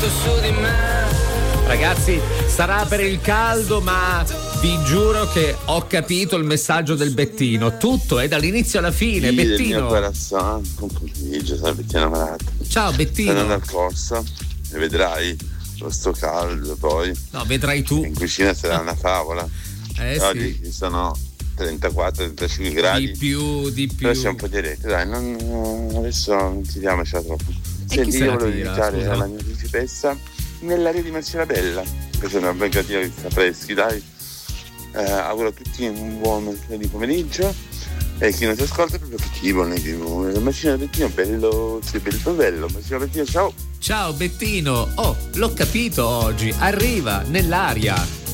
su di me. Ragazzi, sarà per il caldo, ma vi giuro che ho capito il messaggio del Bettino. Tutto è dall'inizio alla fine. Sì, Bettino. del mio corazon, buon pomeriggio, sono Bettino Malato. Ciao Bettino. Sto andando al corso e vedrai lo sto caldo poi. No, vedrai tu. In cucina sarà una favola. Oggi Sì. sono 34-35 gradi. Di più. Però c'è un po' di rete, dai, adesso non tiriamocela troppo. chi se io la volevo tira, dedicare scusa? alla mia principessa nell'aria di Marcellabella. Questa è una bencatina che sta freschi, dai. Auguro a tutti un buon mercoledì pomeriggio e chi non si ascolta è proprio cattivo, negativo. Il Marcino Bettino bello, sì, bello. Marcino Bettino, ciao. Ciao Bettino. Oh, l'ho capito oggi. Arriva nell'aria.